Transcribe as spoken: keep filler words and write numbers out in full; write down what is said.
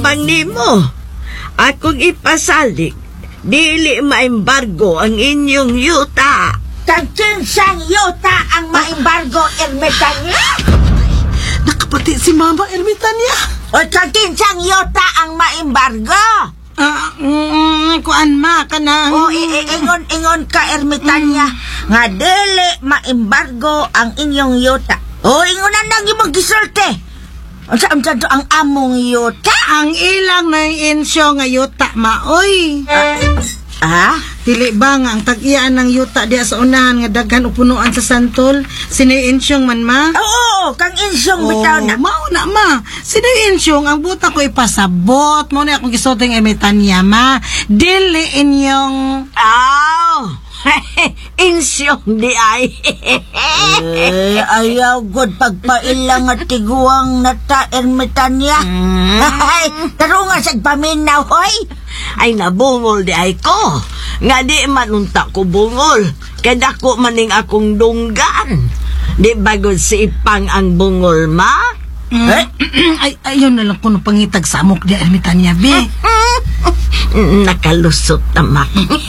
tabang nimo. Akong ipasalik, dili maembargo ang inyong yuta. Tagkinsang yuta ang maembargo, Ermitanya? Nakapati si Mama Ermitanya. O tagkinsang yuta ang maembargo? Ah, mm, kuan ma ka na. O ingon-ingon ka, Ermitanya, mm. nga dili maembargo ang inyong yuta. O ingonan nang imong gisulti. Unsa unsa ang among yuta? Ang ilang na insyo nga yuta maoy. Ah? Dili ba nga ang tag-iyaan ng yuta diya sa unahan nga daghan upunuan sa santol? Sini-insyong man ma? Oo, kang insyong oh, bitaw na. Mao na ma. Sini-insyong ang buta ko ipasabot. Mao na akong gisulting Ermitanya ma. Dili inyong... Aw! Insyong di ay. Eh, ayaw god pagpailang at tiguang nata, Ermitanya. Mm. Ay, tarungan sa paminaw, hoy. Ay nabungol di ay ko. Nga di manunta ko bungol. Kaya dako maning akong dunggan. Di bagod si Ipang ang bungol, ma? Mm. Eh? Ay, ayun na lang kuno pangitag sa amok di Ermitanya, be. Nakalusot naman.